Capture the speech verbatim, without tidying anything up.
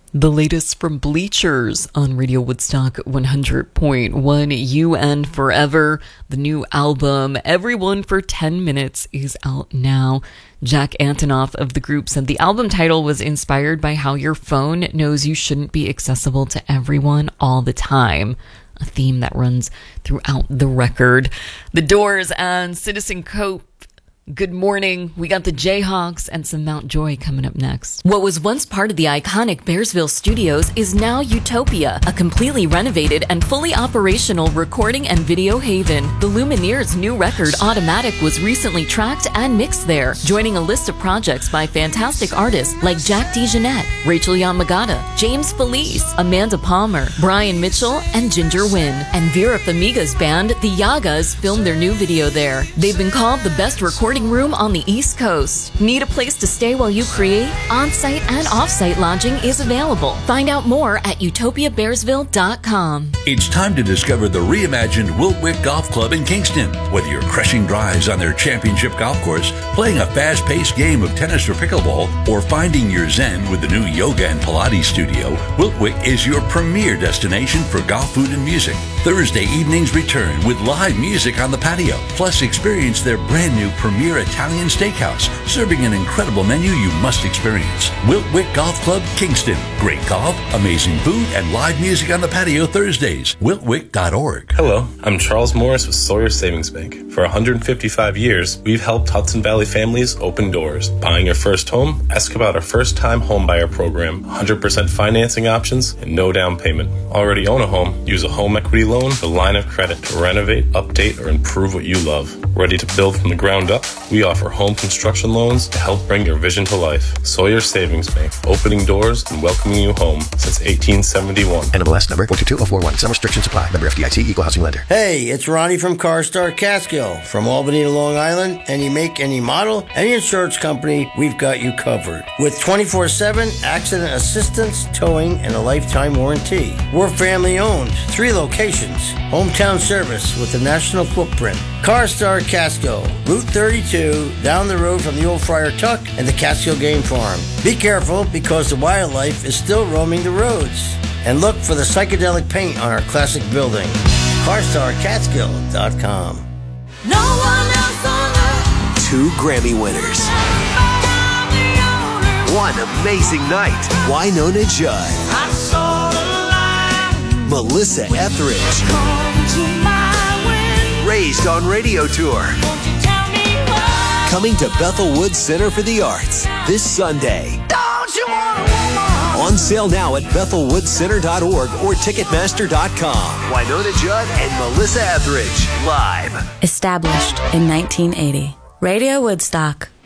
The latest from Bleachers on Radio Woodstock one hundred point one U N Forever. The new album, Everyone for ten minutes, is out now. Jack Antonoff of the group said the album title was inspired by how your phone knows you shouldn't be accessible to everyone all the time. A theme that runs throughout the record. The Doors and Citizen Cope. Good morning. We got the Jayhawks and some Mount Joy coming up next. What was once part of the iconic Bearsville Studios is now Utopia, a completely renovated and fully operational recording and video haven. The Lumineers' new record, Automatic, was recently tracked and mixed there, joining a list of projects by fantastic artists like Jack DeJohnette, Rachel Yamagata, James Felice, Amanda Palmer, Brian Mitchell, and Ginger Wynn. And Vera Farmiga's band, the Yagas, filmed their new video there. They've been called the best recording room on the East Coast. Need a place to stay while you create? On-site and off-site lodging is available. Find out more at utopia bearsville dot com. It's time to discover the reimagined Wiltwick Golf Club in Kingston. Whether you're crushing drives on their championship golf course, playing a fast-paced game of tennis or pickleball, or finding your zen with the new yoga and Pilates studio, Wiltwick is your premier destination for golf, food, and music. Thursday evenings return with live music on the patio. Plus, experience their brand new premier Italian steakhouse, serving an incredible menu you must experience. Wiltwick Golf Club, Kingston. Great golf, amazing food, and live music on the patio Thursdays. Wiltwick dot org. Hello, I'm Charles Morris with Sawyer Savings Bank. For one hundred fifty-five years, we've helped Hudson Valley families open doors. Buying your first home? Ask about our first-time homebuyer program. one hundred percent financing options and no down payment. Already own a home? Use a home equity loan, the line of credit to renovate, update, or improve what you love. Ready to build from the ground up? We offer home construction loans to help bring your vision to life. Sawyer Savings Bank, opening doors and welcoming you home since eighteen seventy-one. N M L S number four two two zero four one. Some restrictions apply. Member F D I C, Equal Housing Lender. Hey, it's Ronnie from CarStar Catskill. From Albany to Long Island, any make, any model, any insurance company, we've got you covered. With twenty-four seven accident assistance, towing, and a lifetime warranty. We're family owned, three locations. Hometown service with a national footprint. CarStar Catskill, Route thirty-two, down the road from the old Friar Tuck and the Catskill Game Farm. Be careful because the wildlife is still roaming the roads. And look for the psychedelic paint on our classic building. car star catskill dot com. No one else on earth. Two Grammy winners. One amazing night. Wynonna Judd. I saw the light. Melissa Etheridge. Raised on Radio Tour. Coming to Bethel Woods Center for the Arts this Sunday. Don't you want a woman? On sale now at bethel woods center dot org or ticketmaster dot com. Wynonna Judd and Melissa Etheridge live. Established in nineteen eighty. Radio Woodstock.